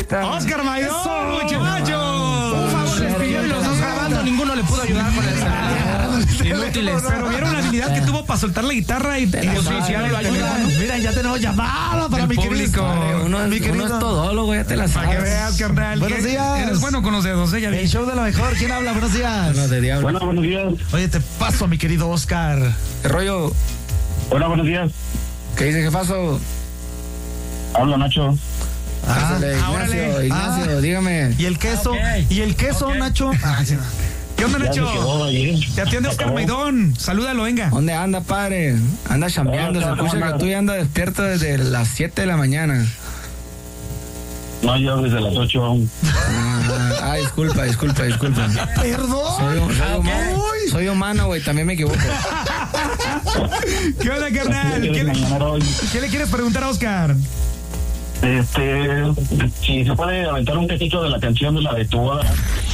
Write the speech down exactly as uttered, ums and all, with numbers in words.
está. ¡Oscar Maidón, muchachos! Un favor les pidió y los dos grabando, ninguno le pudo ayudar con el celular. Inútiles. Pero vieron la habilidad que tuvo para soltar la guitarra y pues sí, sí, lo ayudan. Mira, ya tenemos llamada para mi público. querido. Uno, mi querido. uno es todólogo, ya te la sabes. Para que veas, carnal. Buenos días. Eres bueno con los dedos, ¿eh? Ya El show de lo mejor. ¿Quién habla? Buenos días. Bueno, de diablo. Bueno, buenos días. Oye, te paso a mi querido Oscar. ¿Qué rollo? Hola, buenos días. ¿Qué dice, jefazo? Habla Nacho. Ah, Pásale, Ignacio, órale. Ignacio, Ah. dígame. ¿Y el queso? Okay. ¿Y el queso, Okay. Nacho? Ah, sí. ¿Qué onda, Ya Nacho? me quedó ayer. Te atiende Oscar Maidón. Salúdalo, venga. ¿Dónde anda, padre? Anda chambeando, se Hola, escucha ¿cómo que andas? tú ya andas despierto desde las siete de la mañana. No, yo desde las ocho aún. Ah, ah, disculpa, disculpa, disculpa. Perdón. Soy, soy, Ah, ok. humano, soy humano, güey, también me equivoco. ¿Qué onda, carnal? ¿Qué ¿Qué le, mañana hoy? qué le quieres preguntar a Oscar? Este, si se puede aventar un poquito de la canción de la de tu boda.